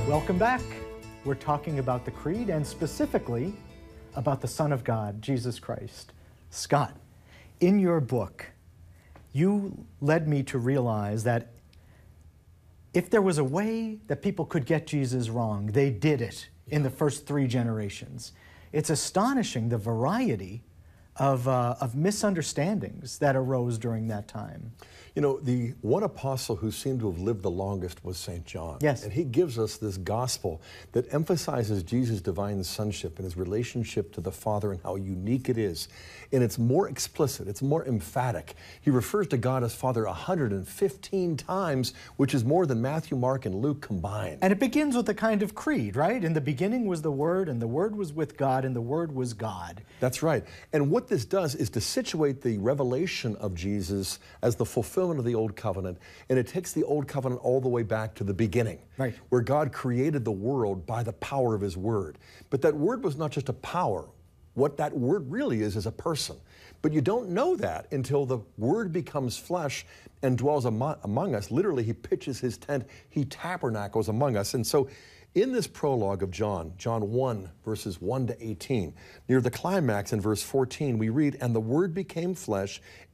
Welcome back. We're talking about the Creed and specifically about the Son of God, Jesus Christ. Scott, in your book, you led me to realize that if there was a way that people could get Jesus wrong, they did it in the first 3 generations. It's astonishing the variety of misunderstandings that arose during that time. You know, the one apostle who seemed to have lived the longest was St. John. Yes. And he gives us this gospel that emphasizes Jesus' divine sonship and his relationship to the Father and how unique it is. And it's more explicit, it's more emphatic. He refers to God as Father 115 times, which is more than Matthew, Mark, and Luke combined. And it begins with a kind of creed, right? In the beginning was the Word, and the Word was with God, and the Word was God. That's right. And what this does is to situate the revelation of Jesus as the fulfillment of the Old Covenant, and it takes the Old Covenant all the way back to the beginning, right, where God created the world by the power of his Word. But that Word was not just a power. What that Word really is a person. But you don't know that until the Word becomes flesh and dwells among us. Literally, he pitches his tent, he tabernacles among us. And so in this prologue of John 1, verses 1 to 18, near the climax in verse 14, we read, "And the Word became flesh